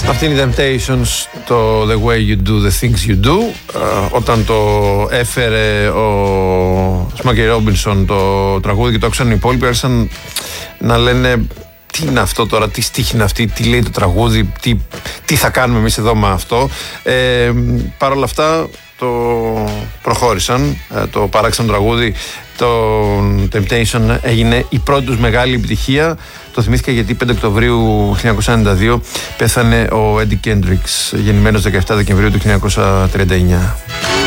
Αυτή είναι η Temptations, το The Way You Do The Things You Do. Όταν το έφερε ο Smokey Robinson το τραγούδι και το άκουσαν οι υπόλοιποι, άρχισαν να λένε τι είναι αυτό τώρα, τι στίχη είναι αυτή, τι λέει το τραγούδι, τι θα κάνουμε εμείς εδώ με αυτό. Παρ' όλα αυτά το προχώρησαν, το παράξαν τραγούδι. Το Temptation έγινε η πρώτη τους μεγάλη επιτυχία. Το θυμήθηκα γιατί 5 Οκτωβρίου 1992 πέθανε ο Eddie Kendricks, γεννημένος 17 Δεκεμβρίου του 1939.